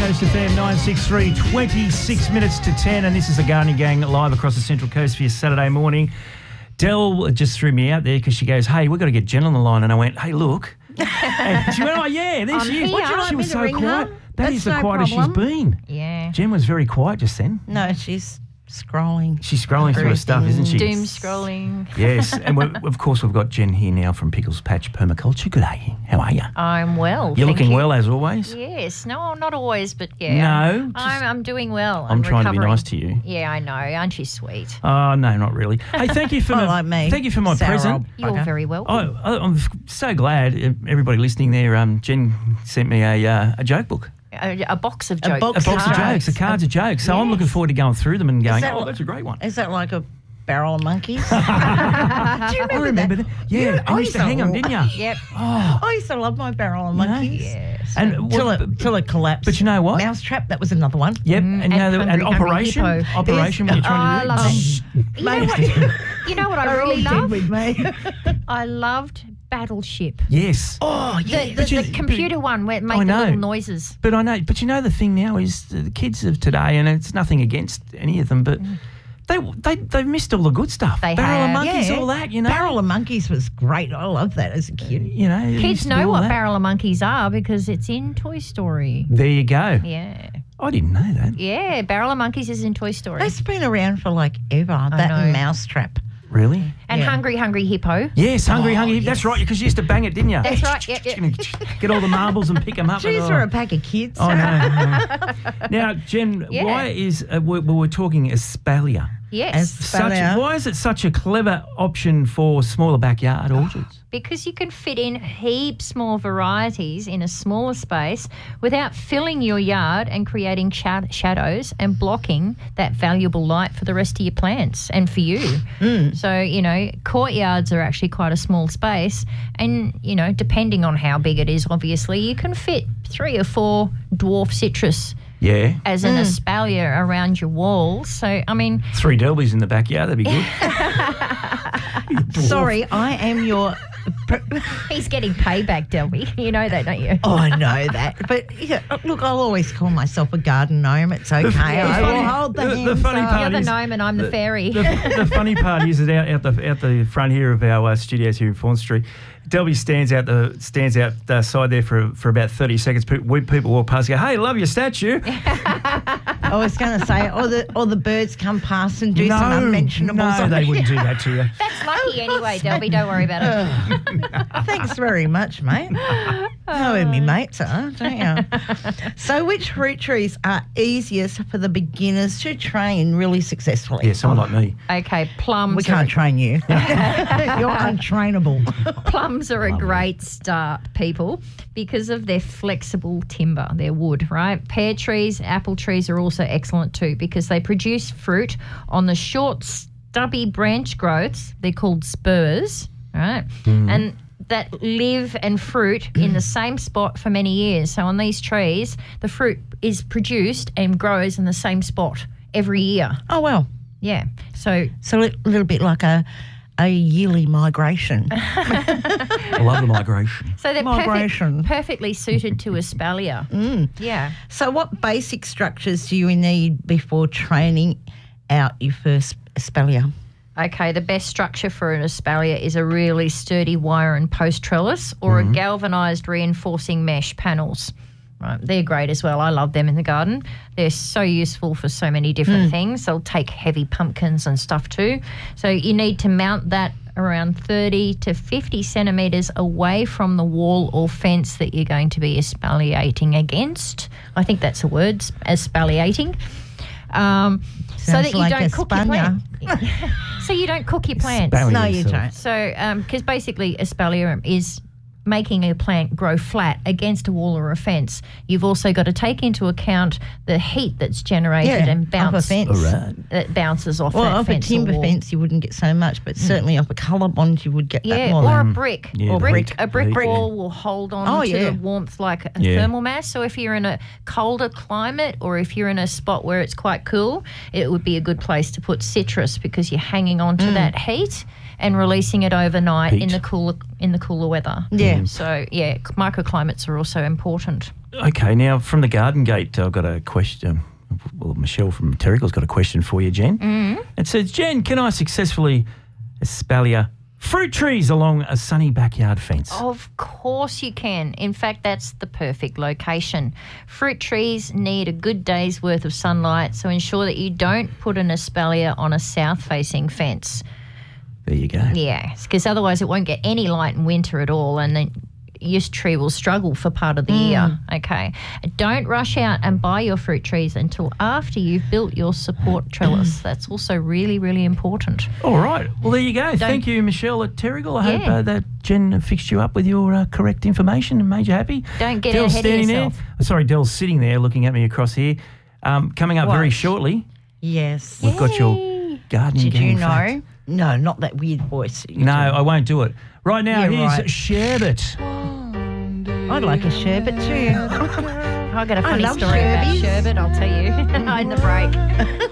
Coast FM 963, 26 minutes to 10, and this is the Gardening Gang live across the Central Coast for your Saturday morning. Del just threw me out there because she goes, "Hey, we've got to get Jen on the line," and I went, "Hey, look." And she went, "Oh, yeah, there she is." Would you like She me was to so ring quiet. her? That is the That's no quietest she's problem. been. Yeah. Jen was very quiet just then. No, she's scrolling. She's scrolling through her stuff, isn't she? Doom scrolling. Yes, and of course we've got Jen here now from Pickles Patch Permaculture. Good day. How are you? I'm well. You're thank looking you. well as always. Yes. No, not always, but yeah. No, I'm doing well. I'm trying to be recovering. nice to you. Yeah, I know. Aren't you sweet? Oh no, not really. Hey, thank you for Not like me. Thank you for my Sour present. old You're bugger. very welcome. I'm so glad everybody listening there. Jen sent me a joke book, A box of jokes. box a box of jokes, a cards of jokes. So I'm looking forward to going through them and going, that "Oh, what- that's a great one." Is that like a barrel of monkeys? Do you remember that? Yeah, Yeah, I I used to used to hang them, love- didn't you? Yep. Oh, I used to love my barrel of monkeys. Yes. and Till it collapsed. But you know what? Mousetrap, that was another one. Yep, and you know, and and Hungry operation, Hippo. operation when you're trying to do I love it. Shh. You know what? You know what I They're all really dead love? with me. I loved Battleship. Yes. Oh, yeah. The computer one where it made the know. little noises. But I know, but you know the thing now is the kids of today, and it's nothing against any of them, but they've missed all the good stuff. They Barrel of have. monkeys, Yeah. all that, you know. Barrel of monkeys was great. I loved that as a kid. You know, they used Kids to do know all what that. barrel of monkeys are because it's in Toy Story. There you go. Yeah. I didn't know that. Yeah, Barrel of Monkeys is in Toy Story. That's been around for like ever. That know. and Mousetrap. Really? And Yeah. Hungry Hippo. Yes, hungry. That's right, because you used to bang it, didn't you? That's right, yep. Get all the marbles and pick them up. These and, are a pack of kids. Oh, no. Now, Jen, Yeah. why is we're talking Espalier? Yes. Espalier. Why is it such a clever option for smaller backyard orchards? Because you can fit in heaps more varieties in a smaller space without filling your yard and creating shadows and blocking that valuable light for the rest of your plants and for you. So, you know, courtyards are actually quite a small space and, you know, depending on how big it is, obviously, you can fit 3 or 4 dwarf citrus Yeah. as an espalier around your walls. So, I mean... 3 Delbys in the backyard, that'd be good. Sorry, I am your... He's getting payback, Delby. You know that, don't you? Oh, I know that. But yeah, look, I'll always call myself a garden gnome. It's okay. I will hold the hands funny up. part You're the is- gnome and I'm the fairy. The funny part is that out the front here of our studios here in Fawn Street, Delby stands out the side there for about 30 seconds. People walk past and go, "Hey, love your statue." I was going to say, or the birds come past and do some unmentionables. No, on they it. wouldn't do that to you. That's lucky anyway, Delby. Don't worry about it. Thanks very much, mate. Know who me mates are, don't you? So which fruit trees are easiest for the beginners to train really successfully? Yeah, someone like me. Okay, plums. We can't train you. You're untrainable. Plums are a great start, people, because of their flexible timber, their wood, right? Pear trees, apple trees are also excellent too because they produce fruit on the short, stubby branch growths. They're called spurs, right? And that live and fruit in the same spot for many years. So on these trees, the fruit is produced and grows in the same spot every year. Oh, well. Yeah. So So a little bit like a yearly migration. I love the migration. So they're Migration. perfectly suited to espalier. Yeah. So what basic structures do you need before training out your first espalier? Okay, the best structure for an espalier is a really sturdy wire and post trellis or a galvanised reinforcing mesh panels. Right, they're great as well. I love them in the garden. They're so useful for so many different things. They'll take heavy pumpkins and stuff too. So you need to mount that around 30 to 50 centimetres away from the wall or fence that you're going to be espaliating against. I think that's a word, espaliating. So that you like don't cook your Espana. plant. So you don't cook your plants. Espalier No, you yourself. don't. So, because basically espalier is making a plant grow flat against a wall or a fence. You've also got to take into account the heat that's generated and off a fence. that bounces off Well, that off a fence or timber wall. fence you wouldn't get so much, but certainly off a colour bond you would get that Yeah, more. or a than- brick. Yeah, or the brick. heat. A brick The heat. wall will hold on Oh, to yeah. the warmth like a Yeah. thermal mass. So if you're in a colder climate or if you're in a spot where it's quite cool, it would be a good place to put citrus because you're hanging on to that heat and releasing it overnight Heat. in the cooler weather. Yeah. So yeah, microclimates are also important. Okay, now from the Garden Gate, I've got a question. Well, Michelle from Terrigal's got a question for you, Jen. It says, Jen, can I successfully espalier fruit trees along a sunny backyard fence? Of course you can. In fact, that's the perfect location. Fruit trees need a good day's worth of sunlight, so ensure that you don't put an espalier on a south-facing fence. There you go. Yeah, because otherwise it won't get any light in winter at all, and then your tree will struggle for part of the year. Okay. Don't rush out and buy your fruit trees until after you've built your support trellis. That's also really, really important. All right. Well, there you go. Thank you, Michelle at Terrigal. I hope that Jen fixed you up with your correct information and made you happy. Don't get Dell's ahead of standing yourself. there. Sorry, Dell's sitting there looking at me across here. Coming up very shortly, Yes. we've got your gardening Did you gang know? fact. No, not that weird voice. No, I won't do it. Right now, Yeah, here's right. Sherbet. I'd like a sherbet too. I've got a funny love story about Sherbies. sherbet, I'll tell you in the break.